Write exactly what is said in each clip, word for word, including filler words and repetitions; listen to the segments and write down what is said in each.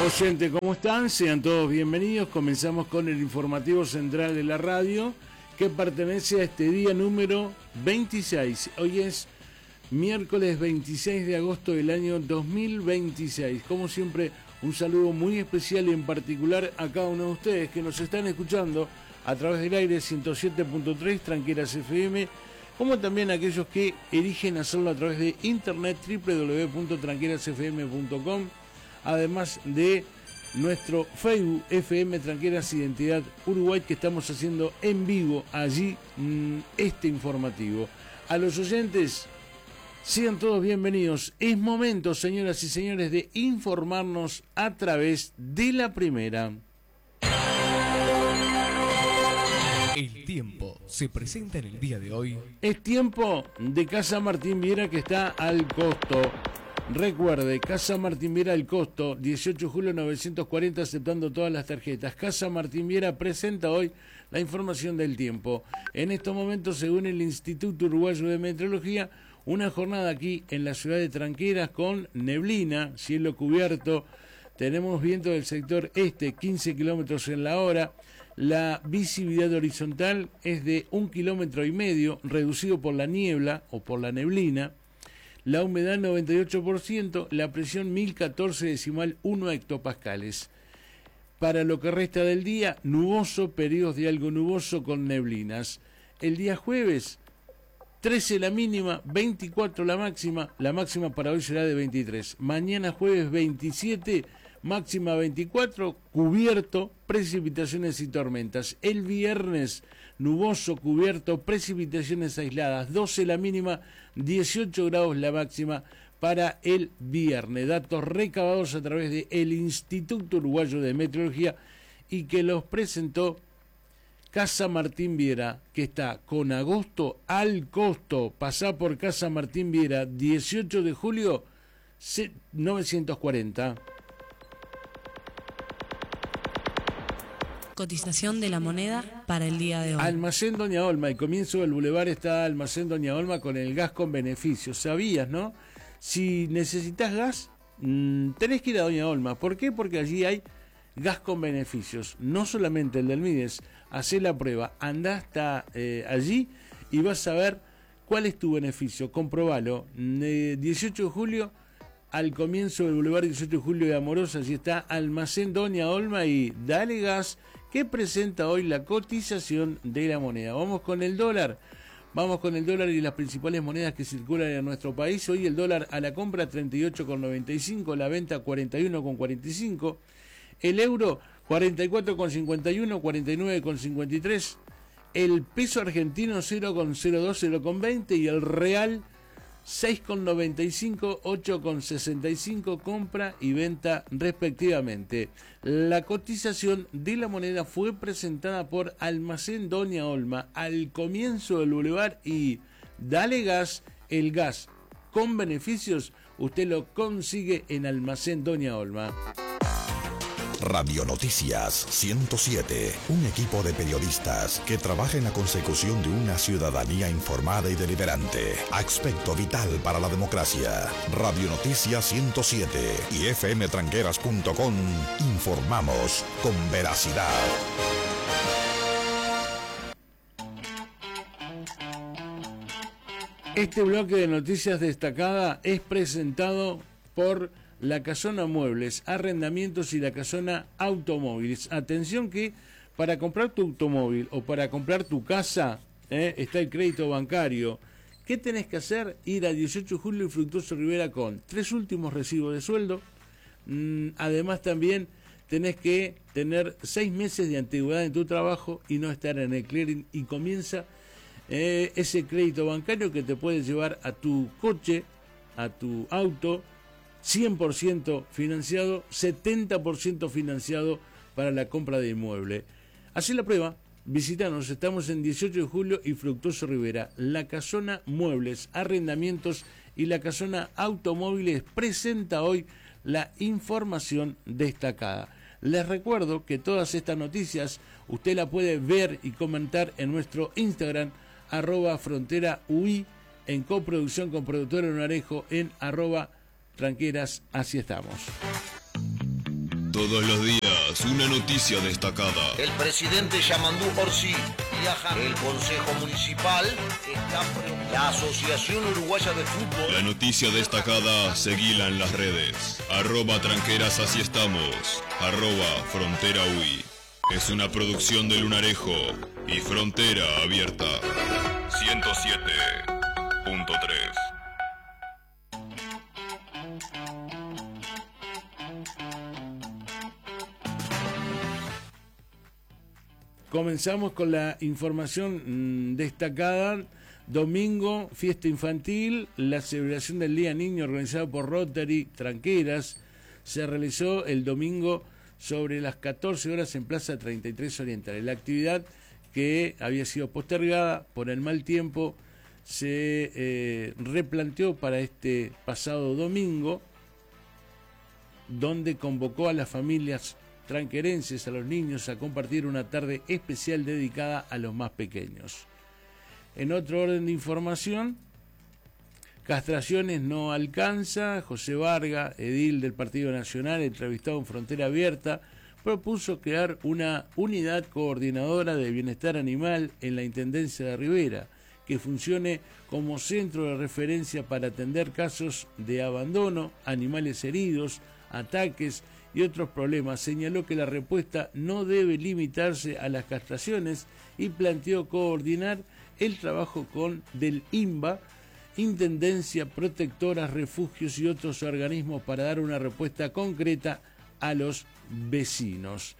oyentes, ¿cómo están? Sean todos bienvenidos. Comenzamos con el informativo central de la radio, que pertenece a este día número veintiséis. Hoy es miércoles veintiséis de agosto del año dos mil veintiséis. Como siempre, un saludo muy especial y en particular a cada uno de ustedes que nos están escuchando a través del aire ciento siete punto tres, Tranqueras F M, como también a aquellos que eligen hacerlo a través de internet, doble u doble u doble u punto tranqueras f m punto com, además de nuestro Facebook F M Tranqueras Identidad Uruguay, que estamos haciendo en vivo allí mmm, este informativo. A los oyentes, sean todos bienvenidos. Es momento, señoras y señores, de informarnos a través de la primera. El tiempo se presenta en el día de hoy. Es tiempo de Casa Martín Viera, que está al costo. Recuerde, Casa Martín Viera al costo, dieciocho de julio novecientos cuarenta, aceptando todas las tarjetas. Casa Martín Viera presenta hoy la información del tiempo. En estos momentos, según el Instituto Uruguayo de Meteorología, una jornada aquí en la ciudad de Tranqueras con neblina, cielo cubierto. Tenemos viento del sector este, quince kilómetros en la hora. La visibilidad horizontal es de un kilómetro y medio, reducido por la niebla o por la neblina. La humedad noventa y ocho por ciento, la presión mil catorce decimal uno hectopascales. Para lo que resta del día, nuboso, periodos de algo nuboso con neblinas. El día jueves, trece la mínima, veinticuatro la máxima. La máxima para hoy será de veintitrés. Mañana jueves veintisiete, máxima veinticuatro, cubierto, precipitaciones y tormentas. El viernes, nuboso, cubierto, precipitaciones aisladas, doce la mínima, dieciocho grados la máxima para el viernes. Datos recabados a través del Instituto Uruguayo de Meteorología y que los presentó Casa Martín Viera, que está con agosto al costo. Pasá por Casa Martín Viera, dieciocho de julio novecientos cuarenta. Cotización de la moneda para el día de hoy. Almacén Doña Olma, el comienzo del bulevar está Almacén Doña Olma con el gas con beneficios. ¿Sabías, no? Si necesitas gas, mmm, tenés que ir a Doña Olma. ¿Por qué? Porque allí hay gas con beneficios. No solamente el del Mides. Hacé la prueba, andá hasta eh, allí y vas a ver cuál es tu beneficio. Comprobalo. Eh, dieciocho de julio, al comienzo del bulevar dieciocho de julio de Amorosa, allí está Almacén Doña Olma y dale gas, que presenta hoy la cotización de la moneda. Vamos con el dólar. Vamos con el dólar y las principales monedas que circulan en nuestro país. Hoy el dólar a la compra treinta y ocho con noventa y cinco, la venta cuarenta y uno con cuarenta y cinco. El euro cuarenta y cuatro con cincuenta y uno, cuarenta y nueve con cincuenta y tres. El peso argentino cero con cero dos, cero con veinte y el real seis con noventa y cinco, ocho con sesenta y cinco, compra y venta respectivamente. La cotización de la moneda fue presentada por Almacén Doña Olma al comienzo del bulevar y dale gas, el gas con beneficios, usted lo consigue en Almacén Doña Olma. Radio Noticias ciento siete, un equipo de periodistas que trabaja en la consecución de una ciudadanía informada y deliberante, aspecto vital para la democracia. Radio Noticias ciento siete y f m tranqueras punto com, informamos con veracidad. Este bloque de noticias destacada es presentado por La Casona Muebles, Arrendamientos y La Casona Automóviles. Atención que para comprar tu automóvil o para comprar tu casa, eh, está el crédito bancario. ¿Qué tenés que hacer? Ir a dieciocho de julio y Fructuoso Rivera con tres últimos recibos de sueldo. Mm, además también tenés que tener seis meses de antigüedad en tu trabajo y no estar en el clearing, y comienza eh, ese crédito bancario que te puede llevar a tu coche, a tu auto, cien por ciento financiado, setenta por ciento financiado para la compra de inmueble. Hacé la prueba, visítanos, estamos en dieciocho de julio y Fructuoso Rivera. La Casona Muebles, Arrendamientos y La Casona Automóviles presenta hoy la información destacada. Les recuerdo que todas estas noticias usted la puede ver y comentar en nuestro Instagram, arroba frontera U I, en coproducción con Productora Lunarejo, en arroba Tranqueras. Así estamos. Todos los días, una noticia destacada. El presidente Yamandú Orsi viaja. El Consejo Municipal está preocupado. La Asociación Uruguaya de Fútbol. La noticia destacada, seguila en las redes. Arroba tranqueras, así estamos. Arroba frontera ui. Es una producción de Lunarejo y Frontera Abierta. ciento siete punto tres. Comenzamos con la información destacada. Domingo, fiesta infantil, la celebración del Día Niño organizado por Rotary Tranqueras se realizó el domingo sobre las catorce horas en Plaza treinta y tres Oriental. La actividad, que había sido postergada por el mal tiempo, se eh, replanteó para este pasado domingo, donde convocó a las familias tranquerenses, a los niños, a compartir una tarde especial dedicada a los más pequeños. En otro orden de información, Castraciones no alcanza. José Varga, edil del Partido Nacional, entrevistado en Frontera Abierta, propuso crear una unidad coordinadora de bienestar animal en la Intendencia de Rivera, que funcione como centro de referencia para atender casos de abandono, animales heridos, ataques y otros problemas. Señaló que la respuesta no debe limitarse a las castraciones y planteó coordinar el trabajo con del I N B A, Intendencia, protectoras, refugios y otros organismos para dar una respuesta concreta a los vecinos.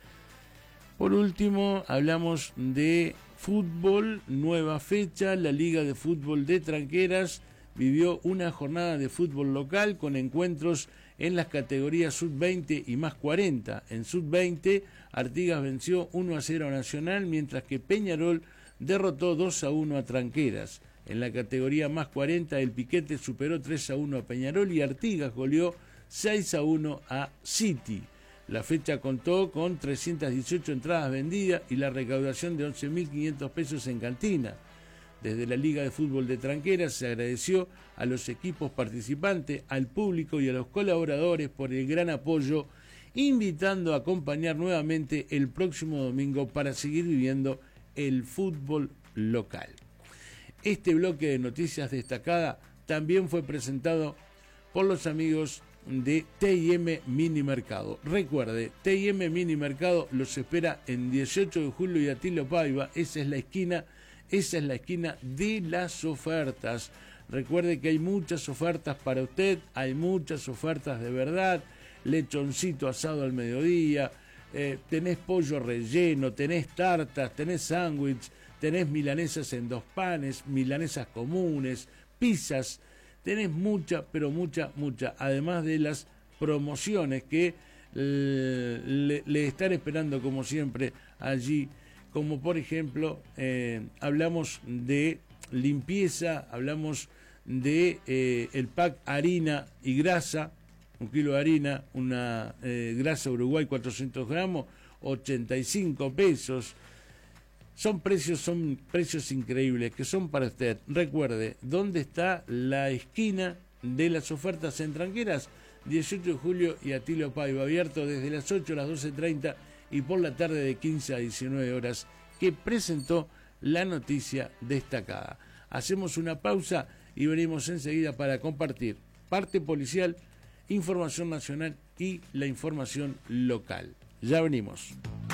Por último, hablamos de fútbol, nueva fecha. La Liga de Fútbol de Tranqueras vivió una jornada de fútbol local con encuentros en las categorías sub veinte y más cuarenta. En sub veinte, Artigas venció uno a cero a Nacional, mientras que Peñarol derrotó dos a uno a Tranqueras. En la categoría más cuarenta, el Piquete superó tres a uno a Peñarol y Artigas goleó seis a uno a City. La fecha contó con trescientas dieciocho entradas vendidas y la recaudación de once mil quinientos pesos en cantina. Desde la Liga de Fútbol de Tranqueras se agradeció a los equipos participantes, al público y a los colaboradores por el gran apoyo, invitando a acompañar nuevamente el próximo domingo para seguir viviendo el fútbol local. Este bloque de noticias destacada también fue presentado por los amigos de T y M Mini Mercado. Recuerde, T y M Mini Mercado los espera en dieciocho de julio y Atilio Paiva. Esa es la esquina, esa es la esquina de las ofertas. Recuerde que hay muchas ofertas para usted, hay muchas ofertas de verdad. Lechoncito asado al mediodía, eh, tenés pollo relleno, tenés tartas, tenés sándwich, tenés milanesas en dos panes, milanesas comunes, pizzas, tenés mucha, pero mucha, mucha, además de las promociones que eh, le, le están esperando como siempre allí, como por ejemplo, eh, hablamos de limpieza, hablamos de eh, el pack harina y grasa, un kilo de harina, una eh, grasa Uruguay cuatrocientos gramos, ochenta y cinco pesos. Son precios, son precios increíbles que son para usted. Recuerde, ¿dónde está la esquina de las ofertas en Tranqueras? dieciocho de julio y Atilio Paiva, abierto desde las ocho a las doce treinta y por la tarde de quince a diecinueve horas, que presentó la noticia destacada. Hacemos una pausa y venimos enseguida para compartir parte policial, información nacional y la información local. Ya venimos.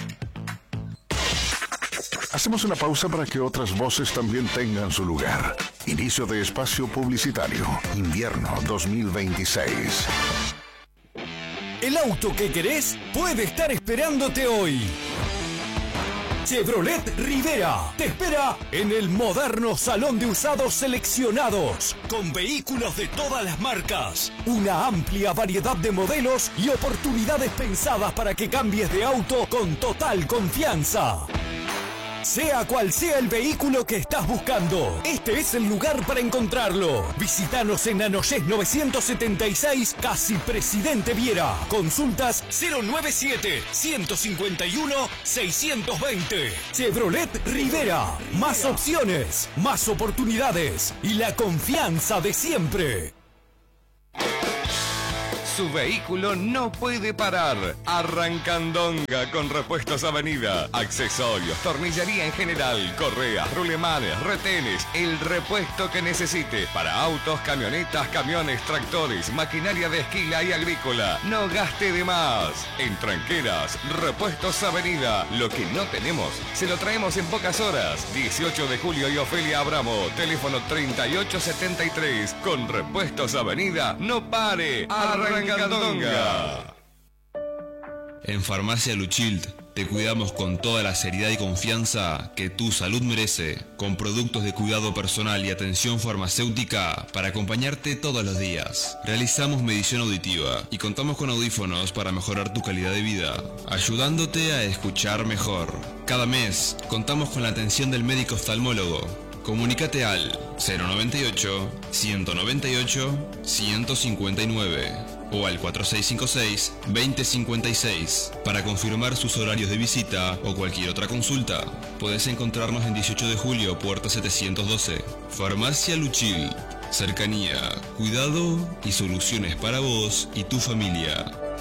Hacemos una pausa para que otras voces también tengan su lugar. Inicio de espacio publicitario. Invierno dos mil veintiséis. El auto que querés puede estar esperándote hoy. Chevrolet Rivera te espera en el moderno Salón de Usados Seleccionados, con vehículos de todas las marcas, una amplia variedad de modelos y oportunidades pensadas para que cambies de auto con total confianza. Sea cual sea el vehículo que estás buscando, este es el lugar para encontrarlo. Visítanos en Anoyés novecientos setenta y seis, casi Presidente Viera. Consultas cero noventa y siete, ciento cincuenta y uno, seiscientos veinte. Chevrolet Rivera. Más opciones, más oportunidades y la confianza de siempre. su vehículo no puede parar. Arrancandonga con Repuestos Avenida. Accesorios, tornillería en general, correas, rulemanes, retenes, el repuesto que necesite para autos, camionetas, camiones, tractores, maquinaria de esquila y agrícola. No gaste de más. En Tranqueras, Repuestos Avenida. Lo que no tenemos, se lo traemos en pocas horas. dieciocho de julio y Ofelia Abramo. Teléfono treinta y ocho setenta y tres. Con Repuestos Avenida, no pare. Arrancandonga. En Farmacia Luchild te cuidamos con toda la seriedad y confianza que tu salud merece, con productos de cuidado personal y atención farmacéutica para acompañarte todos los días. Realizamos medición auditiva y contamos con audífonos para mejorar tu calidad de vida, ayudándote a escuchar mejor. Cada mes contamos con la atención del médico oftalmólogo. Comunícate al cero noventa y ocho, ciento noventa y ocho, ciento cincuenta y nueve o al cuatro seis cinco seis, veinte cincuenta y seis para confirmar sus horarios de visita o cualquier otra consulta. Puedes encontrarnos en dieciocho de julio, puerta setecientos doce. Farmacia Luchil. Cercanía, cuidado y soluciones para vos y tu familia.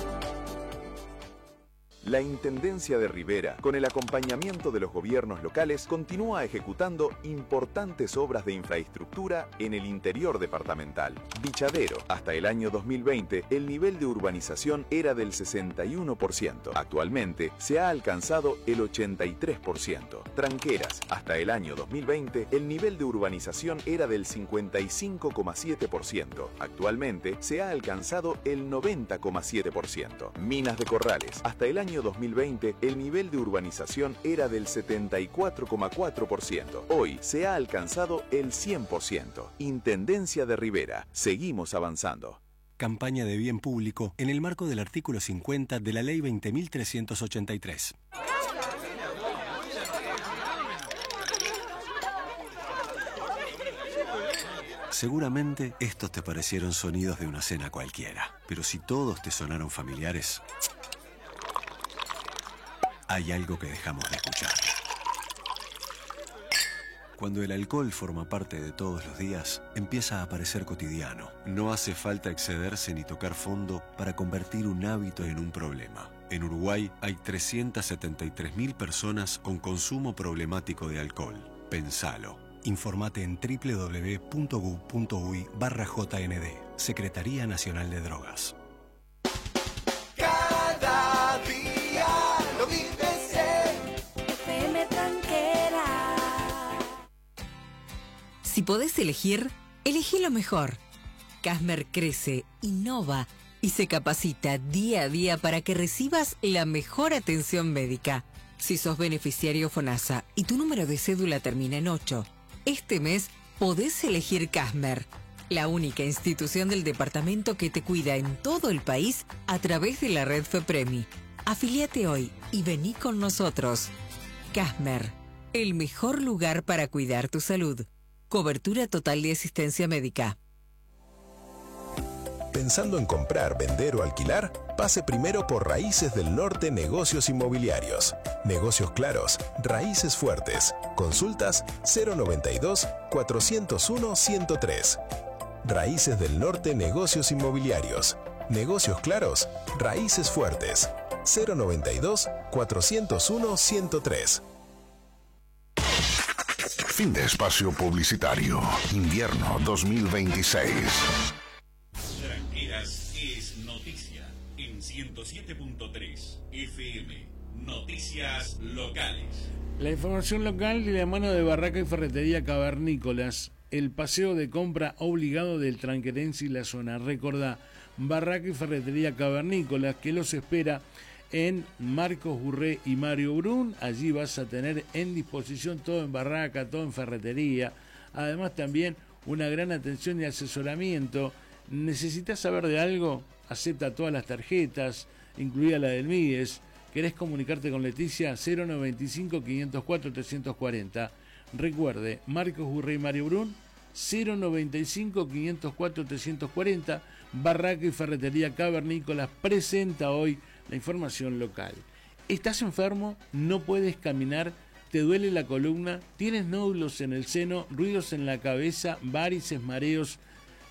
La Intendencia de Rivera, con el acompañamiento de los gobiernos locales, continúa ejecutando importantes obras de infraestructura en el interior departamental. Bichadero, hasta el año dos mil veinte, el nivel de urbanización era del sesenta y uno por ciento. Actualmente se ha alcanzado el ochenta y tres por ciento. Tranqueras, hasta el año dos mil veinte, el nivel de urbanización era del cincuenta y cinco coma siete por ciento. Actualmente se ha alcanzado el noventa coma siete por ciento. Minas de Corrales, hasta el año dos mil veinte, el nivel de urbanización era del setenta y cuatro coma cuatro por ciento. Hoy se ha alcanzado el cien por ciento. Intendencia de Rivera. Seguimos avanzando. Campaña de bien público en el marco del artículo cincuenta de la Ley veinte mil trescientos ochenta y tres. Seguramente estos te parecieron sonidos de una cena cualquiera, pero si todos te sonaron familiares, hay algo que dejamos de escuchar. Cuando el alcohol forma parte de todos los días, empieza a parecer cotidiano. No hace falta excederse ni tocar fondo para convertir un hábito en un problema. En Uruguay hay trescientas setenta y tres mil personas con consumo problemático de alcohol. Pensalo. Informate en doble u doble u doble u punto gu punto uy barra J N D. Secretaría Nacional de Drogas. Cada día lo vives en F M Tranquera. Si podés elegir, elegí lo mejor. Casmer crece, innova y se capacita día a día para que recibas la mejor atención médica. Si sos beneficiario FONASA y tu número de cédula termina en ocho, este mes podés elegir Casmer, la única institución del departamento que te cuida en todo el país a través de la red FEPREMI. Afiliate hoy y vení con nosotros. Casmer, el mejor lugar para cuidar tu salud. Cobertura total de asistencia médica. ¿Pensando en comprar, vender o alquilar? Pase primero por Raíces del Norte Negocios Inmobiliarios. Negocios claros, raíces fuertes. Consultas cero noventa y dos, cuatrocientos uno, ciento tres. Raíces del Norte Negocios Inmobiliarios. Negocios claros, raíces fuertes. cero noventa y dos, cuatrocientos uno, ciento tres. Fin de espacio publicitario. Invierno dos mil veintiséis. Tranqueras es noticia en ciento siete punto tres F M. Noticias locales. La información local de la mano de Barraca y Ferretería Cavernícolas. El paseo de compra obligado del tranquerense y la zona. Recordá, Barraca y Ferretería Cavernícolas, que los espera en Marcos Burré y Mario Brun. Allí vas a tener en disposición todo en barraca, todo en ferretería. Además también una gran atención y asesoramiento. ¿Necesitas saber de algo? Acepta todas las tarjetas, incluida la del MIDES. ¿Querés comunicarte con Leticia? cero noventa y cinco, quinientos cuatro, trescientos cuarenta. Recuerde, Marcos Burré y Mario Brun, cero noventa y cinco, quinientos cuatro, trescientos cuarenta. Barraca y Ferretería Cavernícolas presenta hoy la información local. ¿Estás enfermo? ¿No puedes caminar? ¿Te duele la columna? ¿Tienes nódulos en el seno? ¿Ruidos en la cabeza? ¿Varices, mareos?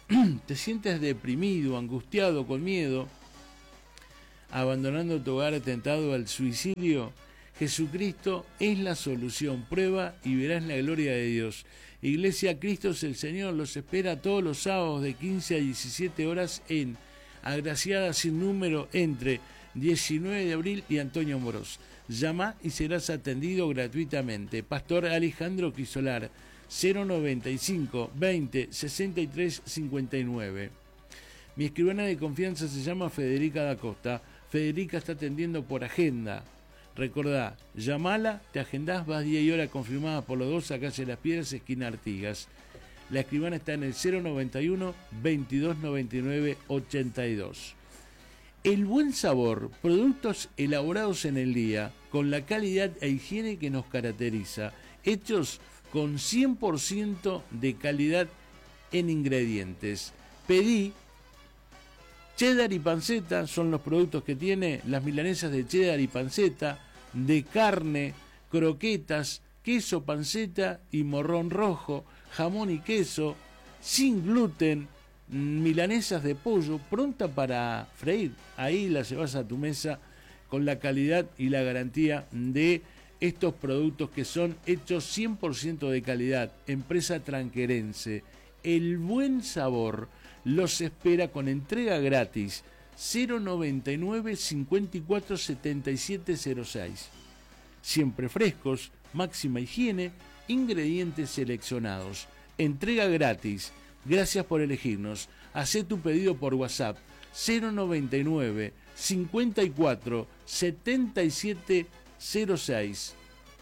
te sientes deprimido, angustiado, con miedo, abandonando tu hogar tentado al suicidio, Jesucristo es la solución. Prueba y verás la gloria de Dios. Iglesia Cristo es el Señor los espera todos los sábados de quince a diecisiete horas en Agraciada Sin Número entre diecinueve de abril y Antonio Morós. Llama y serás atendido gratuitamente. Pastor Alejandro Crisolar, cero noventa y cinco, veinte, sesenta y tres, cincuenta y nueve. Mi escribana de confianza se llama Federica da Costa. Federica está atendiendo por agenda. Recordá, llamala, te agendás, vas día y hora confirmada por los dos a Calle Las Piedras, esquina Artigas. La escribana está en el cero noventa y uno, veintidós noventa y nueve, ochenta y dos. El buen sabor, productos elaborados en el día, con la calidad e higiene que nos caracteriza, hechos con cien por ciento de calidad en ingredientes. Pedí cheddar y panceta, son los productos que tiene, las milanesas de cheddar y panceta, de carne, croquetas, queso, panceta y morrón rojo, jamón y queso, sin gluten, milanesas de pollo, pronta para freír. Ahí las llevas a tu mesa con la calidad y la garantía de estos productos que son hechos cien por ciento de calidad. Empresa tranquerense. El buen sabor los espera con entrega gratis. Cero noventa y nueve, cincuenta y cuatro, setenta y siete cero seis. Siempre frescos, máxima higiene, ingredientes seleccionados. Entrega gratis. Gracias por elegirnos. Hacé tu pedido por WhatsApp. Cero noventa y nueve, cincuenta y cuatro, setenta y siete cero seis.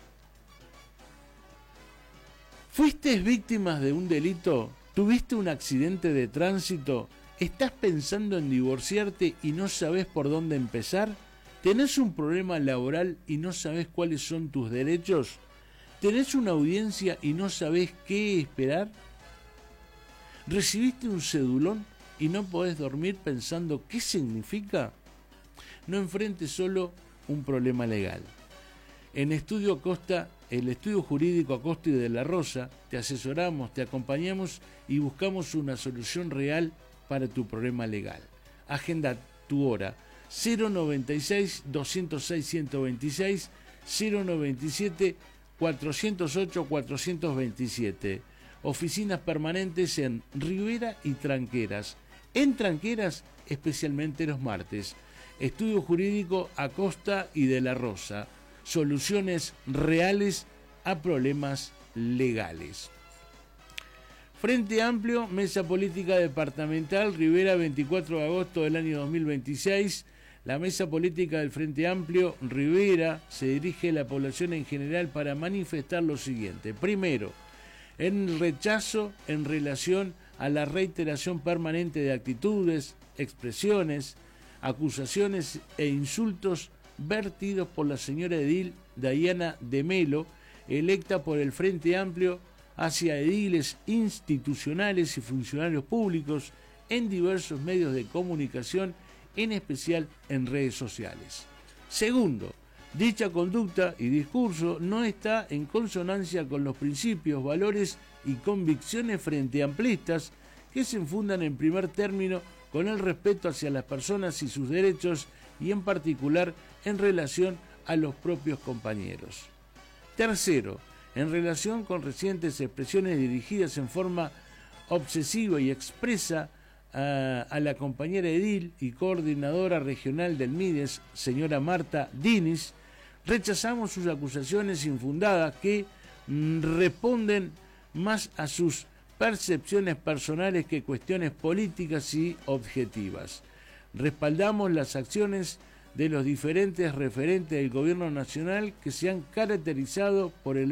¿Fuiste víctima de un delito? ¿Tuviste un accidente de tránsito? ¿Estás pensando en divorciarte y no sabes por dónde empezar? ¿Tenés un problema laboral y no sabes cuáles son tus derechos? ¿Tenés una audiencia y no sabés qué esperar? ¿Recibiste un cedulón y no podés dormir pensando qué significa? No enfrentes solo un problema legal. En Estudio Acosta, el estudio jurídico Acosta y de la Rosa, te asesoramos, te acompañamos y buscamos una solución real para tu problema legal. Agenda tu hora. cero noventa y seis, doscientos seis, ciento veintiséis, cero noventa y siete, cuatrocientos ocho, cuatrocientos veintisiete. Oficinas permanentes en Rivera y Tranqueras. En Tranqueras, especialmente los martes. Estudio jurídico Acosta y de la Rosa. Soluciones reales a problemas legales. Frente Amplio, Mesa Política Departamental, Rivera, veinticuatro de agosto del año dos mil veintiséis. La Mesa Política del Frente Amplio, Rivera, se dirige a la población en general para manifestar lo siguiente. Primero, en rechazo en relación a la reiteración permanente de actitudes, expresiones, acusaciones e insultos vertidos por la señora edil Dayana de Melo, electa por el Frente Amplio, hacia ediles institucionales y funcionarios públicos en diversos medios de comunicación, en especial en redes sociales. Segundo, dicha conducta y discurso no está en consonancia con los principios, valores y convicciones frente amplistas que se fundan en primer término con el respeto hacia las personas y sus derechos y en particular en relación a los propios compañeros. Tercero, en relación con recientes expresiones dirigidas en forma obsesiva y expresa a, a la compañera edil y coordinadora regional del MIDES, señora Marta Diniz, rechazamos sus acusaciones infundadas que mm, responden más a sus percepciones personales que cuestiones políticas y objetivas. Respaldamos las acciones de los diferentes referentes del gobierno nacional que se han caracterizado por el